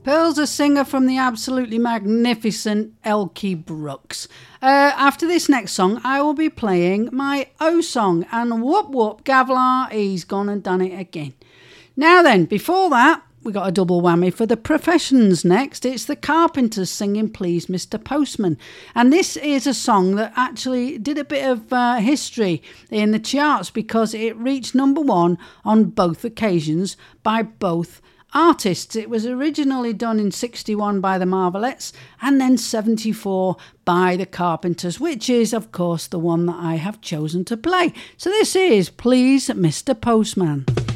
Pearl's a singer from the absolutely magnificent Elkie Brooks. After this next song, I will be playing my O song, and whoop whoop, Gavlar, he's gone and done it again. Now then, before that, we got a double whammy for the professions next. It's the Carpenters singing Please Mr. Postman. And this is a song that actually did a bit of history in the charts because it reached number one on both occasions by both artists. It was originally done in 61 by the Marvelettes and then 74 by the Carpenters, which is, of course, the one that I have chosen to play. So this is Please Mr. Postman.